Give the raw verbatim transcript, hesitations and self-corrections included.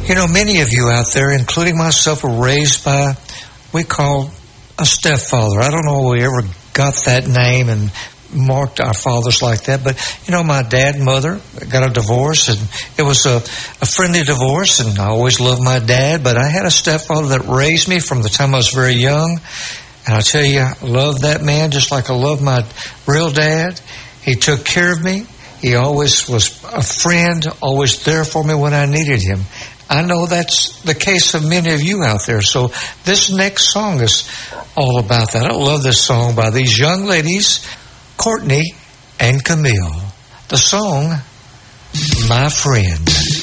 You know, many of you out there, including myself, were raised by, we call a stepfather. I don't know if we ever got that name and marked our fathers like that, but you know, my dad and mother got a divorce, and it was a, a friendly divorce, and I always loved my dad, but I had a stepfather that raised me from the time I was very young, and I tell you, I love that man just like I love my real dad. He took care of me. He always was a friend, always there for me when I needed him. I know that's the case of many of you out there. So this next song is all about that. I love this song by these young ladies, Courtney and Camille. The song, My Friend.